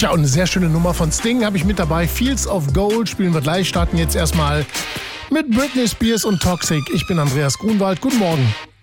Tja, und eine sehr schöne Nummer von Sting habe ich mit dabei. Fields of Gold spielen wir gleich. Starten jetzt erstmal mit Britney Spears und Toxic. Ich bin Andreas Grunwald. Guten Morgen.